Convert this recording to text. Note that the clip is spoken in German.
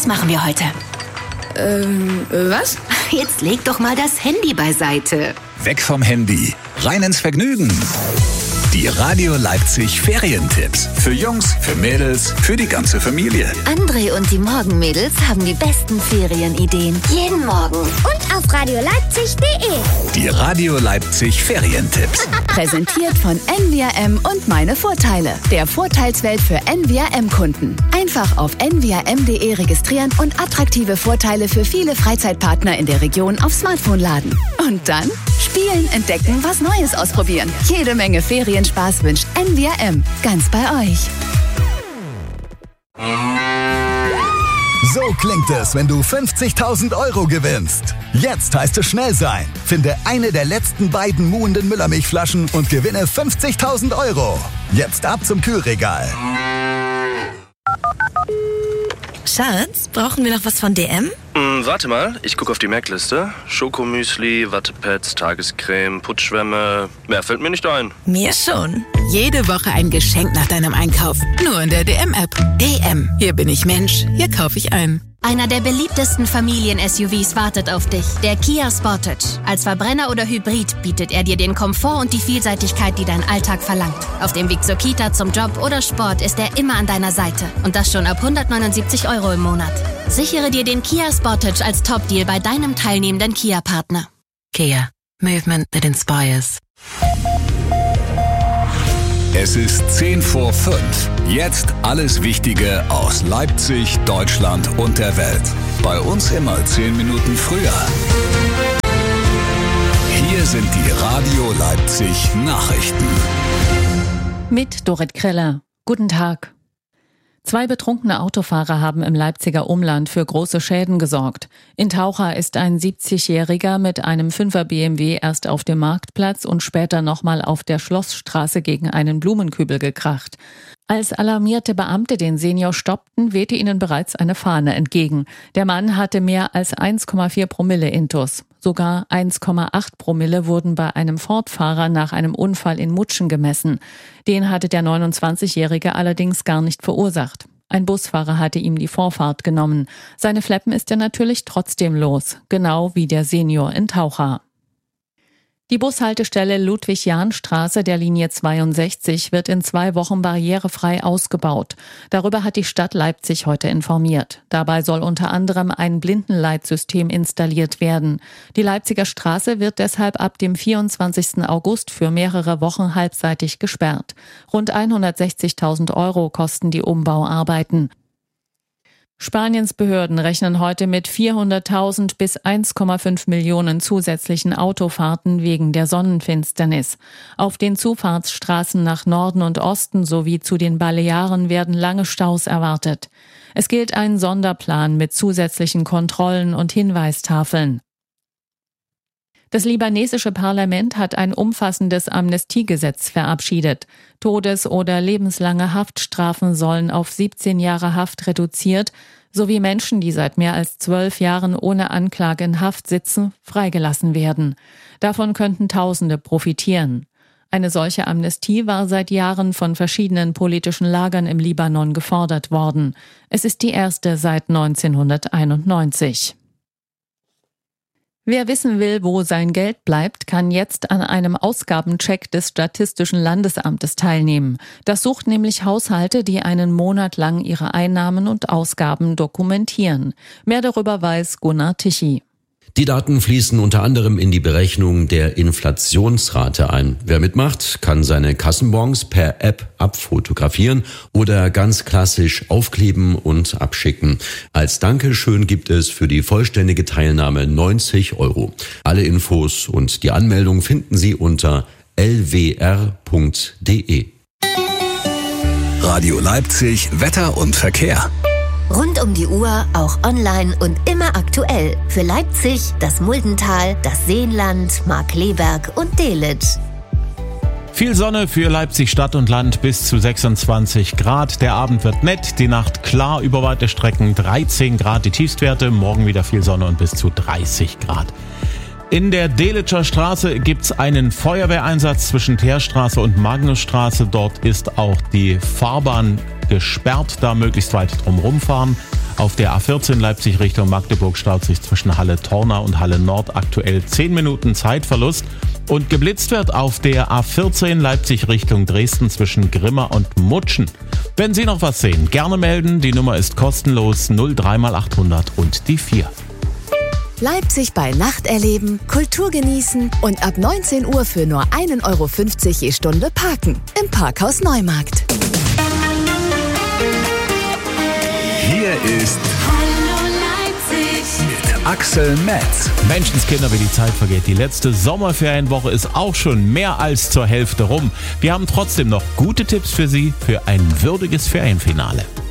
Was machen wir heute? Was? Jetzt leg doch mal das Handy beiseite. Weg vom Handy, rein ins Vergnügen. Die Radio Leipzig Ferientipps. Für Jungs, für Mädels, für die ganze Familie. André und die Morgenmädels haben die besten Ferienideen. Jeden Morgen. Und auf radioleipzig.de. Die Radio Leipzig Ferientipps. Präsentiert von NVRM und meine Vorteile. Der Vorteilswelt für NVRM-Kunden. Einfach auf nvrm.de registrieren und attraktive Vorteile für viele Freizeitpartner in der Region aufs Smartphone laden. Und dann spielen, entdecken, was Neues ausprobieren. Jede Menge Ferienspaß wünscht NVRM. Ganz bei euch. So klingt es, wenn du 50.000 € gewinnst. Jetzt heißt es schnell sein. Finde eine der letzten beiden muhenden Müllermilchflaschen und gewinne 50.000 €. Jetzt ab zum Kühlregal. Schatz, brauchen wir noch was von DM? Warte mal, ich gucke auf die Merkliste. Schokomüsli, Wattepads, Tagescreme, Putzschwämme. Mehr fällt mir nicht ein. Mir schon. Jede Woche ein Geschenk nach deinem Einkauf. Nur in der DM-App. DM. Hier bin ich Mensch. Hier kaufe ich ein. Einer der beliebtesten Familien-SUVs wartet auf dich. Der Kia Sportage. Als Verbrenner oder Hybrid bietet er dir den Komfort und die Vielseitigkeit, die dein Alltag verlangt. Auf dem Weg zur Kita, zum Job oder Sport ist er immer an deiner Seite. Und das schon ab 179 € im Monat. Sichere dir den Kia Sportage als Top-Deal bei deinem teilnehmenden Kia-Partner. Kia. Movement that inspires. Es ist 10 vor 5. Jetzt alles Wichtige aus Leipzig, Deutschland und der Welt. Bei uns immer 10 Minuten früher. Hier sind die Radio Leipzig Nachrichten. Mit Dorit Kreller. Guten Tag. 2 betrunkene Autofahrer haben im Leipziger Umland für große Schäden gesorgt. In Taucher ist ein 70-Jähriger mit einem 5er BMW erst auf dem Marktplatz und später nochmal auf der Schlossstraße gegen einen Blumenkübel gekracht. Als alarmierte Beamte den Senior stoppten, wehte ihnen bereits eine Fahne entgegen. Der Mann hatte mehr als 1,4 Promille Intus. Sogar 1,8 Promille wurden bei einem Ford-Fahrer nach einem Unfall in Mutschen gemessen. Den hatte der 29-Jährige allerdings gar nicht verursacht. Ein Busfahrer hatte ihm die Vorfahrt genommen. Seine Fleppen ist er natürlich trotzdem los, genau wie der Senior in Taucher. Die Bushaltestelle Ludwig-Jahn-Straße der Linie 62 wird in 2 Wochen barrierefrei ausgebaut. Darüber hat die Stadt Leipzig heute informiert. Dabei soll unter anderem ein Blindenleitsystem installiert werden. Die Leipziger Straße wird deshalb ab dem 24. August für mehrere Wochen halbseitig gesperrt. Rund 160.000 € kosten die Umbauarbeiten. Spaniens Behörden rechnen heute mit 400.000 bis 1,5 Millionen zusätzlichen Autofahrten wegen der Sonnenfinsternis. Auf den Zufahrtsstraßen nach Norden und Osten sowie zu den Balearen werden lange Staus erwartet. Es gilt ein Sonderplan mit zusätzlichen Kontrollen und Hinweistafeln. Das libanesische Parlament hat ein umfassendes Amnestiegesetz verabschiedet. Todes- oder lebenslange Haftstrafen sollen auf 17 Jahre Haft reduziert, sowie Menschen, die seit mehr als 12 Jahren ohne Anklage in Haft sitzen, freigelassen werden. Davon könnten Tausende profitieren. Eine solche Amnestie war seit Jahren von verschiedenen politischen Lagern im Libanon gefordert worden. Es ist die erste seit 1991. Wer wissen will, wo sein Geld bleibt, kann jetzt an einem Ausgabencheck des Statistischen Landesamtes teilnehmen. Das sucht nämlich Haushalte, die einen Monat lang ihre Einnahmen und Ausgaben dokumentieren. Mehr darüber weiß Gunnar Tichy. Die Daten fließen unter anderem in die Berechnung der Inflationsrate ein. Wer mitmacht, kann seine Kassenbons per App abfotografieren oder ganz klassisch aufkleben und abschicken. Als Dankeschön gibt es für die vollständige Teilnahme 90 €. Alle Infos und die Anmeldung finden Sie unter lwr.de. Radio Leipzig, Wetter und Verkehr. Rund um die Uhr, auch online und immer aktuell. Für Leipzig, das Muldental, das Seenland, Markkleeberg und Delitzsch. Viel Sonne für Leipzig Stadt und Land bis zu 26 Grad. Der Abend wird nett, die Nacht klar über weite Strecken, 13 Grad die Tiefstwerte. Morgen wieder viel Sonne und bis zu 30 Grad. In der Delitscher Straße gibt's einen Feuerwehreinsatz zwischen Teerstraße und Magnusstraße. Dort ist auch die Fahrbahn gesperrt, da möglichst weit drum rumfahren. Auf der A14 Leipzig Richtung Magdeburg staut sich zwischen Halle-Torna und Halle Nord aktuell 10 Minuten Zeitverlust. Und geblitzt wird auf der A14 Leipzig Richtung Dresden zwischen Grimma und Mutschen. Wenn Sie noch was sehen, gerne melden. Die Nummer ist kostenlos 03 mal 800 und die 4. Leipzig bei Nacht erleben, Kultur genießen und ab 19 Uhr für nur 1,50 Euro je Stunde parken. Im Parkhaus Neumarkt. Hier ist Hallo Leipzig mit Axel Metz. Menschenskinder, wie die Zeit vergeht. Die letzte Sommerferienwoche ist auch schon mehr als zur Hälfte rum. Wir haben trotzdem noch gute Tipps für Sie für ein würdiges Ferienfinale.